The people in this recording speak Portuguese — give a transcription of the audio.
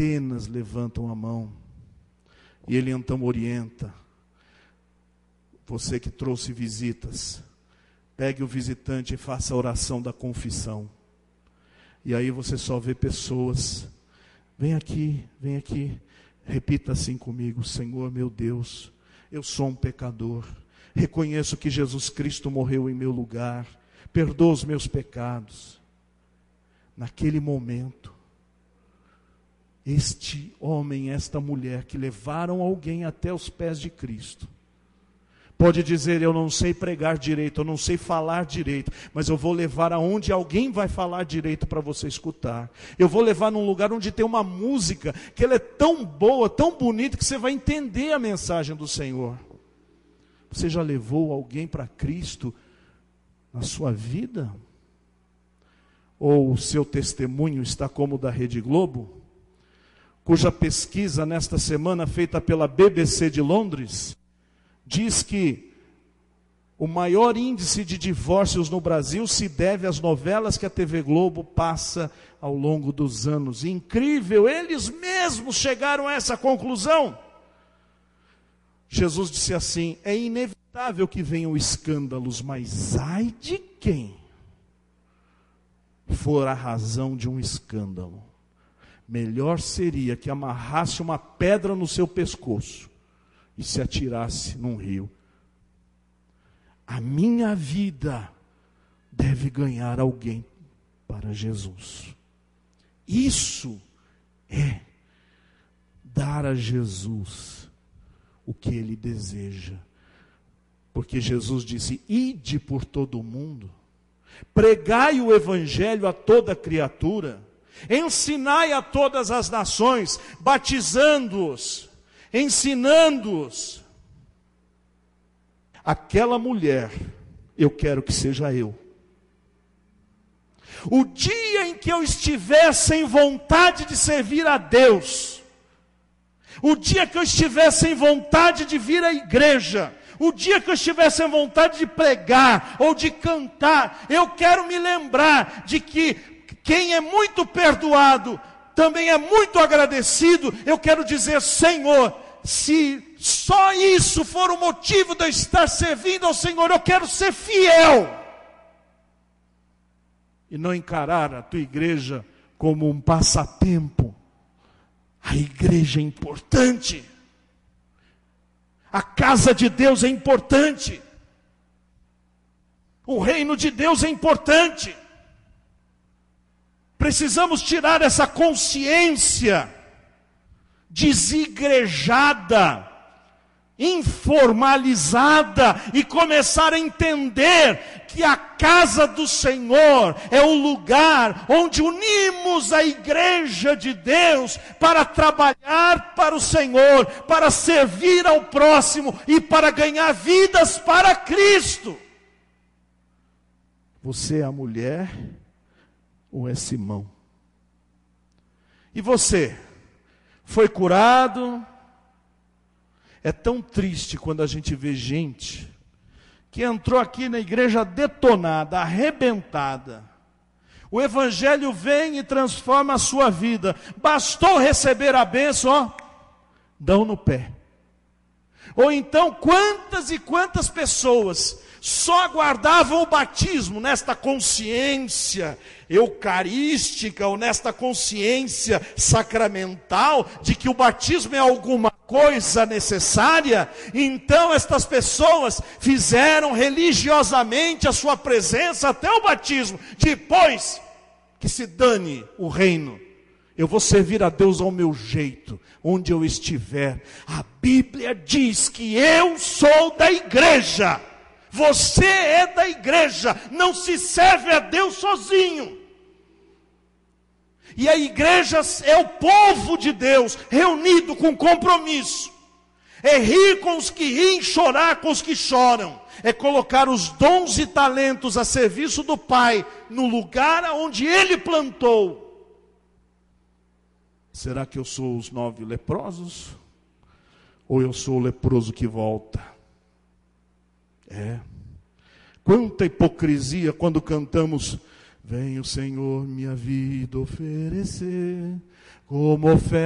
apenas levantam a mão. E ele então orienta. Você que trouxe visitas, pegue o visitante e faça a oração da confissão. E aí você só vê pessoas. Vem aqui, repita assim comigo: Senhor meu Deus, eu sou um pecador. Reconheço que Jesus Cristo morreu em meu lugar. Perdoa os meus pecados. Naquele momento, este homem, esta mulher que levaram alguém até os pés de Cristo, pode dizer: eu não sei pregar direito, eu não sei falar direito, mas eu vou levar aonde alguém vai falar direito para você escutar. Eu vou levar num lugar onde tem uma música, que ela é tão boa, tão bonita, que você vai entender a mensagem do Senhor. Você já levou alguém para Cristo na sua vida? Ou o seu testemunho está como o da Rede Globo, cuja pesquisa nesta semana, feita pela BBC de Londres, diz que o maior índice de divórcios no Brasil se deve às novelas que a TV Globo passa ao longo dos anos. Incrível, eles mesmos chegaram a essa conclusão. Jesus disse assim: é inevitável que venham escândalos, mas ai de quem for a razão de um escândalo. Melhor seria que amarrasse uma pedra no seu pescoço e se atirasse num rio. A minha vida deve ganhar alguém para Jesus. Isso é dar a Jesus o que Ele deseja. Porque Jesus disse: ide por todo o mundo, pregai o Evangelho a toda criatura, ensinai a todas as nações, batizando-os, ensinando-os. Aquela mulher, eu quero que seja eu. O dia em que eu estiver sem vontade de servir a Deus, o dia que eu estiver sem vontade de vir à igreja, o dia que eu estiver sem vontade de pregar ou de cantar, eu quero me lembrar de que quem é muito perdoado também é muito agradecido. Eu quero dizer: Senhor, se só isso for o motivo de eu estar servindo ao Senhor, eu quero ser fiel. E não encarar a tua igreja como um passatempo. A igreja é importante. A casa de Deus é importante. O reino de Deus é importante. Precisamos tirar essa consciência desigrejada, informalizada, e começar a entender que a casa do Senhor é o lugar onde unimos a igreja de Deus para trabalhar para o Senhor, para servir ao próximo e para ganhar vidas para Cristo. Você é a mulher ou é Simão? E você? Foi curado? É tão triste quando a gente vê gente que entrou aqui na igreja detonada, arrebentada. O Evangelho vem e transforma a sua vida. Bastou receber a bênção, ó, dão no pé. Ou então, quantas e quantas pessoas só aguardavam o batismo nesta consciência eucarística, ou nesta consciência sacramental, de que o batismo é alguma coisa necessária. Então estas pessoas fizeram religiosamente a sua presença até o batismo. Depois, que se dane o reino, eu vou servir a Deus ao meu jeito, onde eu estiver. A Bíblia diz que eu sou da igreja. Você é da igreja. Não se serve a Deus sozinho. E a igreja é o povo de Deus, reunido com compromisso. É rir com os que riem, chorar com os que choram. É colocar os dons e talentos a serviço do Pai, no lugar onde Ele plantou. Será que eu sou os 9 leprosos? Ou eu sou o leproso que volta? Quanta hipocrisia quando cantamos: vem o Senhor minha vida oferecer como oferta.